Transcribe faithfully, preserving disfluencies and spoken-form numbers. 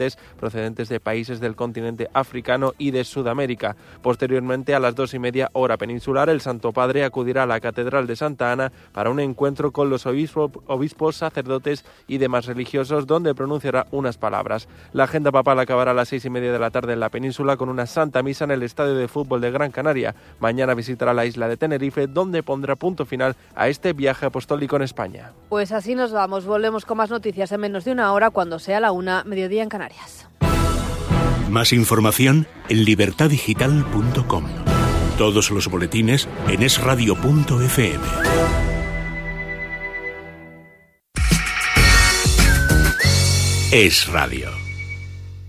procedentes de países del continente africano y de Sudamérica. Posteriormente, a las dos y media hora peninsular, el Santo Padre acudirá a la Catedral de Santa Ana para un encuentro con los obispos, obispos, sacerdotes y demás religiosos, donde pronunciará unas palabras. La agenda papal acabará a las seis y media de la tarde en la península con una santa misa en el Estadio de Fútbol de Gran Canaria. Mañana visitará la isla de Tenerife, donde pondrá punto final a este viaje apostólico en España. Pues así nos vamos. Volvemos con más noticias en menos de una hora, cuando sea la una, mediodía en Canarias. Más información en libertad digital punto com. Todos los boletines en es radio punto efe eme. Es Radio.